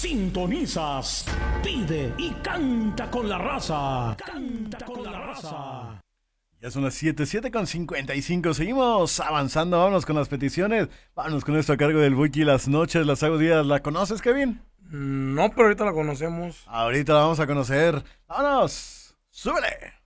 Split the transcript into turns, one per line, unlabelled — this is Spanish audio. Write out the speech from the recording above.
Sintonizas, pide y canta con la raza. Canta con la raza.
Ya son las 7:55. Seguimos avanzando. Vámonos con las peticiones. Vámonos con esto a cargo del Wiki. Las noches, las hago días. ¿La conoces, Kevin?
No, pero ahorita la conocemos.
Ahorita la vamos a conocer. ¡Vámonos! ¡Súbele!